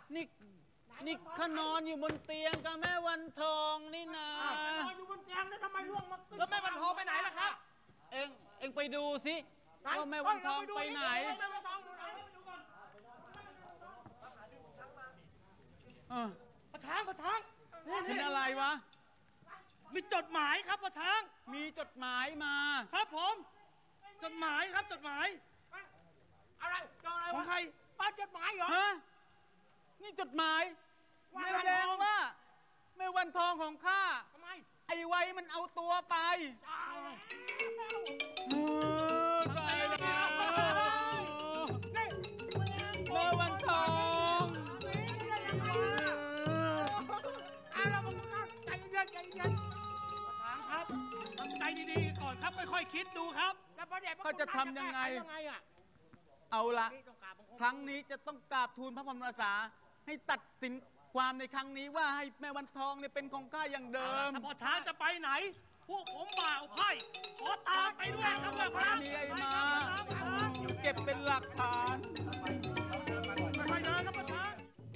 นี่ข้านอนอยู่บนเตียงกับแม่วันทองนี่นะนอนอยู่บนเตียงแล้วทำไมร่วงมาแล้วแม่วันทองไปไหนล่ะครับเอ็งไปดูสิว่าแม่วันทองไปไหนแม่วันทองอยู่ไหนไปดูก่อนพ่อช้างเป็นอะไรวะมีจดหมายครับพ่อช้างมีจดหมายมาครับผมจดหมายครับจดหมายอะไรของใครป้าจดหมายเหรอฮะนี่จดหมายแสดงว่าแม่วันทองของข้าทำไมไอ้ไว้มันเอาตัวไปตายแล้วแม่วันทองเราใจเย็นช้างครับทำใจดีๆก่อนครับค่อยๆคิดดูครับเขาจะทำยังไงเอาละครั้งนี้จะต้องกราบทูลพระบรมราชาให้ตัดสินความในครั้งนี้ว่าให้แม่วันทองเนี่ยเป็นของข้าอย่างเดิมถ้าพ่อช้างจะไปไหนพวกผมบ่าวไพ่ขอตามไปด้วยครับพ่อช้างมีไอ้มาเก็บเป็นหลักฐานไปเดินครับพ่อช้าง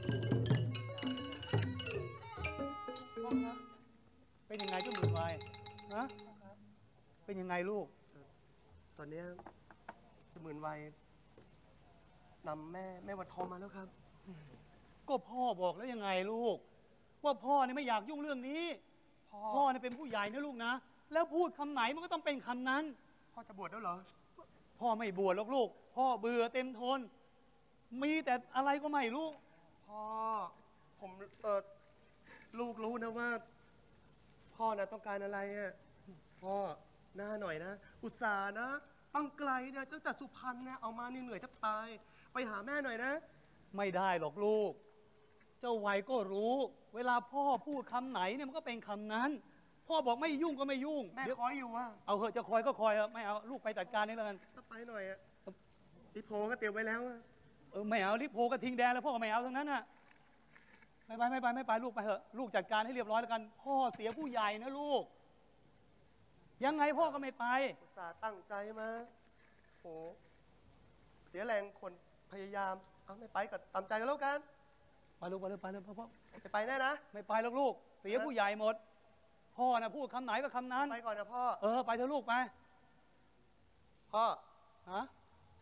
เป็นยังไงเจ้าหมื่นวายฮะเป็นยังไงลูกตอนนี้เจ้าหมื่นวายนำแม่วันทองมาแล้วครับก็พ่อบอกแล้วยังไงลูกว่าพ่อเนี่ยไม่อยากยุ่งเรื่องนี้พ่อเนี่ยเป็นผู้ใหญ่นะลูกนะแล้วพูดคำไหนมันก็ต้องเป็นคำนั้นพ่อจะบวชแล้วเหรอพ่อไม่บวชหรอกลูกพ่อเบื่อเต็มทนมีแต่อะไรก็ไม่รู้พ่อผมลูกรู้นะว่าพ่อน่ะต้องการอะไรอ่ะพ่อหน้าหน่อยนะอุตส่าห์นะตั้งไกลเนี่ยตั้งแต่สุพรรณนะเอามาเหนื่อยแทบตายไปหาแม่หน่อยนะไม่ได้หรอกลูกเจ้าวัยก็รู้เวลาพ่อพูดคำไหนเนี่ยมันก็เป็นคำนั้นพ่อบอกไม่ยุ่งก็ไม่ยุ่งแม่คอยอยู่อ่ะเอาเหอะจะคอยก็คอยไม่เอาลูกไปจัดการนี่แล้วกันต้องไปหน่อยอ่ะลิโพก็เตรียมไว้แล้วอ่ะไม่เอาลิโพก็ทิ้งแดนแล้วพ่อก็ไม่เอาทั้งนั้นอ่ะไม่ไปลูกไปเถอะลูกจัดการให้เรียบร้อยแล้วกันพ่อเสียผู้ใหญ่นะลูกยังไงพ่อก็ไม่ไปอุตส่าห์ตั้งใจมาโหเสียแรงคนพยายามเอาไม่ไปก็ตามใจกันแล้วกันไปลูกไปพ่อจะไปแน่นะไม่ไปหรอกลูกเสียผู้ใหญ่หมดพ่อนะพูดคำไหนก็คำนั้นไปก่อนนะพ่อไปเถอะลูกไปพ่อฮะ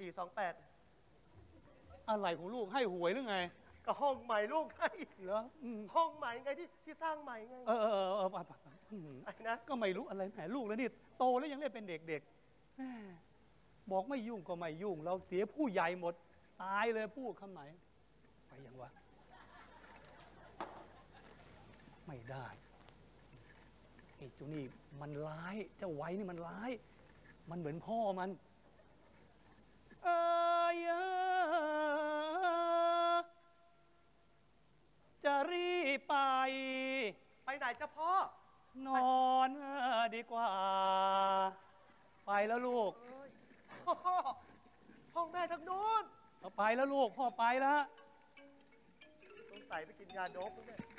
428 อะไรของลูกให้หวยหรือไงก็ห้องใหม่ลูกให้เหรอห้องใหม่ไงที่สร้างใหม่ไงไปนะก็ไม่รู้อะไรแหมลูกแล้วนี่โตแล้วยังเล่นเป็นเด็กบอกไม่ยุ่งก็ไม่ยุ่งเราเสียผู้ใหญ่หมดตายเลยพูดคำไหนไปยังวะไม่ได้ไอ้เจ้านี่มันร้ายเจ้าไว้นี่มันร้ายมันเหมือนพ่อมันจะรีบไปไหนจ้ะพ่อนอนดีกว่าไปแล้วลูกห้องแม่ทางนู้นไปแล้วลูกพ่อไปแล้วสงสัยไปกินยาโดปด้วย